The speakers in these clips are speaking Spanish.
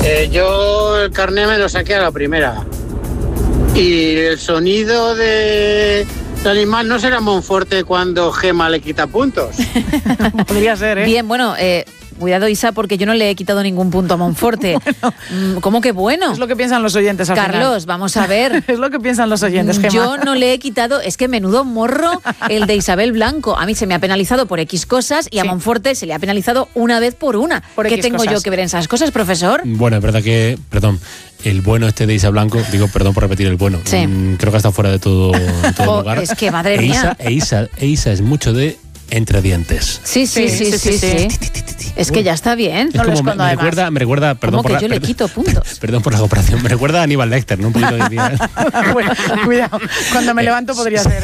Yo el carné me lo saqué a la primera. Y el sonido del animal no será Monforte cuando Gema le quita puntos. Podría ser, ¿eh? Bien, bueno, cuidado, Isa, porque yo no le he quitado ningún punto a Monforte. Bueno, ¿cómo que bueno? Es lo que piensan los oyentes al Carlos, final. vamos a ver. Es lo que piensan los oyentes, Gemma. Yo no le he quitado, es que menudo morro el de Isabel Blanco. A mí se me ha penalizado por X cosas y a Monforte se le ha penalizado una vez por una. Por ¿Qué X tengo cosas. yo que ver en esas cosas, profesor? Bueno, es verdad que, el bueno este de Isa Blanco, digo, perdón por repetir el bueno, Sí. creo que está fuera de todo lugar. Es que, madre mía. Isa es mucho de entre dientes. Sí. Es que ya está bien. No lo como escondo, además. me recuerda, perdón Como por que la, yo le perdón- quito puntos. Perdón por la comparación, me recuerda a Aníbal Lecter, ¿no? Un poquito de Bueno, cuidado, cuando me levanto podría ser.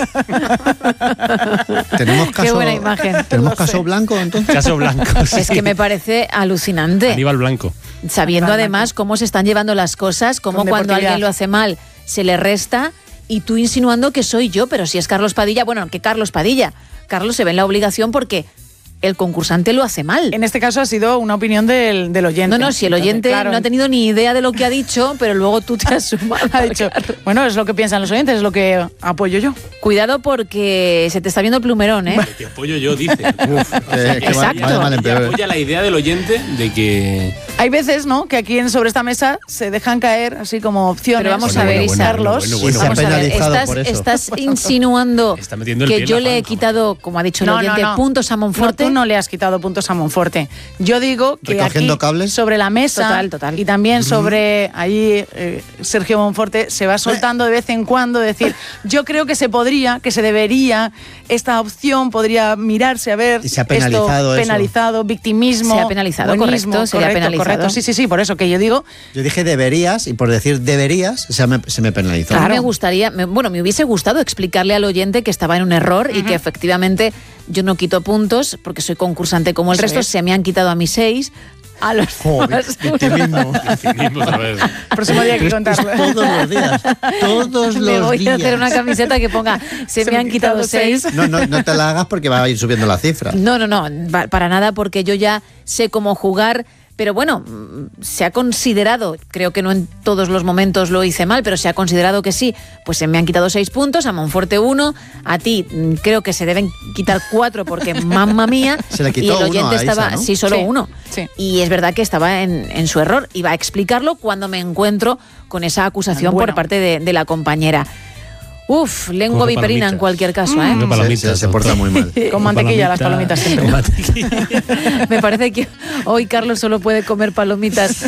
¿Tenemos Qué caso, buena imagen. ¿tenemos caso blanco entonces? Caso Blanco. Sí. Es que me parece alucinante. Aníbal Blanco. Sabiendo Aníbal además Blanco. cómo se están llevando las cosas, cómo Con cuando deportividad. alguien lo hace mal se le resta y tú insinuando que soy yo, pero si es Carlos Padilla, bueno, que Carlos Padilla. Carlos se ve en la obligación porque el concursante lo hace mal. En este caso ha sido una opinión del oyente. No, si el Entonces, oyente claro, no ha tenido ni idea de lo que ha dicho, pero luego tú te has sumado. ha dicho, bueno, es lo que piensan los oyentes, es lo que apoyo yo. Cuidado porque se te está viendo el plumerón, ¿eh? Que apoyo yo, dice. Que va Exacto. de mal en Y peor. apoya la idea del oyente de que... Hay veces, ¿no?, que aquí sobre esta mesa se dejan caer así como opciones. Pero vamos Bueno, a ver, bueno, Isa. Carlos. bueno, bueno. Se ha Vamos a ver, penalizado por eso. estás insinuando Está metiendo el que pie en yo la le he zanja. quitado, como ha dicho el No, oyente, no. puntos a Monforte. No, tú no le has quitado puntos a Monforte. Yo digo que Recogiendo aquí, cables. sobre la mesa, Total. y también sobre ahí Sergio Monforte se va soltando de vez en cuando, decir, yo creo que se podría, que se debería, esta opción podría mirarse a ver. Y se ha penalizado esto, eso. penalizado, victimismo. Se ha penalizado, buenismo, correcto, se le ha penalizado. correcto. Sí, por eso que yo digo, Yo dije deberías y por decir deberías se me penalizó. A mí Claro. me gustaría, me hubiese gustado explicarle al oyente que estaba en un error y que efectivamente yo no quito puntos porque soy concursante como el Eso resto, es. se me han quitado a mí 6, a los demás Victimismo. próximo día hay que contarlo. Todos los días. Todos me los voy días. a hacer una camiseta que ponga se me han quitado 6. No te la hagas porque va a ir subiendo la cifra. No, para nada, porque yo ya sé cómo jugar. Pero bueno, se ha considerado, creo que no en todos los momentos lo hice mal, pero se ha considerado que sí, pues se me han quitado 6 puntos, a Monforte 1, a ti creo que se deben quitar 4 porque mamma mía, Se le quitó y el uno oyente a Isa, estaba, ¿no? sí, solo Sí, uno. sí. Y es verdad que estaba en su error, iba a explicarlo cuando me encuentro con esa acusación Bueno. por parte de la compañera. Uf, lengua Coge viperina palomitas. en cualquier caso, ¿eh? Coge palomitas, Se porta muy mal. Con mantequilla las palomitas siempre. Con mantequilla. Me parece que hoy Carlos solo puede comer palomitas